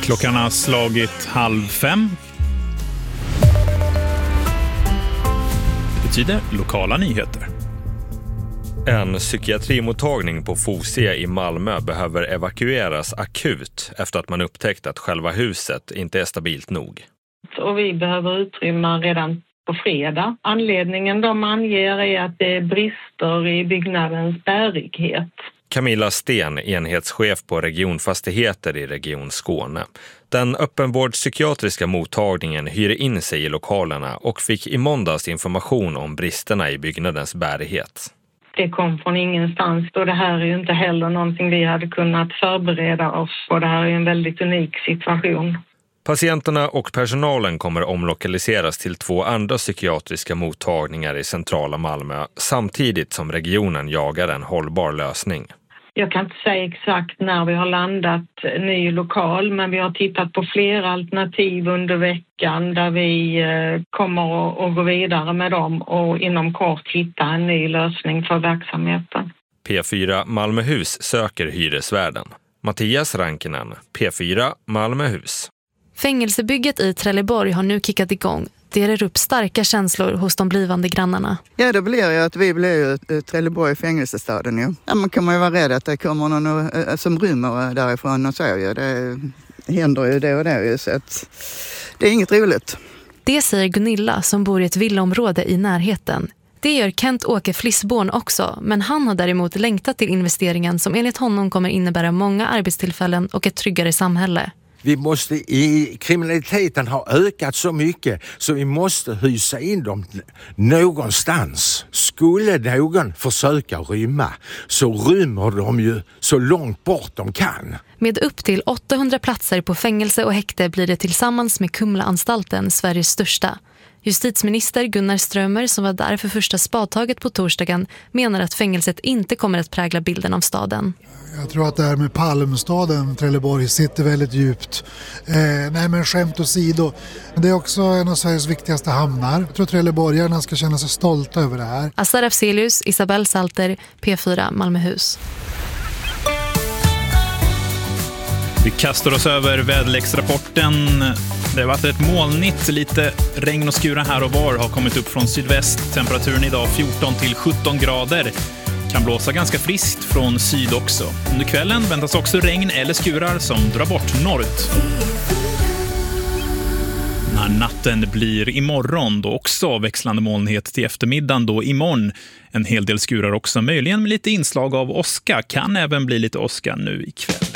Klockan har slagit 4:30. Det betyder lokala nyheter. En psykiatrimottagning på Fosie i Malmö behöver evakueras akut efter att man upptäckt att själva huset inte är stabilt nog. Och vi behöver utrymma redan på fredag. Anledningen de anger är att det är brister i byggnadens bärighet. Camilla Sten, enhetschef på regionfastigheter i Region Skåne. Den öppenvårdspsykiatriska mottagningen hyr in sig i lokalerna och fick i måndags information om bristerna i byggnadens bärighet. Det kom från ingenstans och det här är ju inte heller någonting vi hade kunnat förbereda oss på. Det här är en väldigt unik situation. Patienterna och personalen kommer omlokaliseras till 2 andra psykiatriska mottagningar i centrala Malmö samtidigt som regionen jagar en hållbar lösning. Jag kan inte säga exakt när vi har landat ny lokal, men vi har tittat på flera alternativ under veckan där vi kommer att gå vidare med dem och inom kort hitta en ny lösning för verksamheten. P4 Malmöhus söker hyresvärden. Mattias Rankinen, P4 Malmöhus. Fängelsebygget i Trelleborg har nu kickat igång. Det rör upp starka känslor hos de blivande grannarna. Ja, det blir ju att vi blir ju Trelleborg fängelsestaden. Ja. Ja, man kan ju vara rädd att det kommer någon som rymmer därifrån och så. Ja. Det händer ju det och det ju, så att det är inget roligt. Det säger Gunilla som bor i ett villaområde i närheten. Det gör Kent-Åke Flissborn också, men han har däremot längtat till investeringen som enligt honom kommer innebära många arbetstillfällen och ett tryggare samhälle. Kriminaliteten har ökat så mycket så vi måste hysa in dem någonstans. Skulle någon försöka rymma så rymmer de ju så långt bort de kan. Med upp till 800 platser på fängelse och häkte blir det tillsammans med Kumlaanstalten Sveriges största. Justitieminister Gunnar Strömmer, som var där för första spadtaget på torsdagen, menar att fängelset inte kommer att prägla bilden av staden. Jag tror att det här med Palmstaden, Trelleborg, sitter väldigt djupt. Nej, men skämt åsido. Det är också en av Sveriges viktigaste hamnar. Jag tror att trelleborgarna ska känna sig stolta över det här. Assar Afzelius, Isabel Salter, P4 Malmöhus. Vi kastar oss över väderleksrapporten. Det har varit rätt molnigt, lite regn och skura här och var har kommit upp från sydväst. Temperaturen idag 14 till 17 grader. Kan blåsa ganska friskt från syd också. Under kvällen väntas också regn eller skurar som drar bort norrut. När natten blir imorgon då också växlande molnighet till eftermiddagen då imorgon. En hel del skurar också, möjligen med lite inslag av åska. Kan även bli lite åska nu ikväll.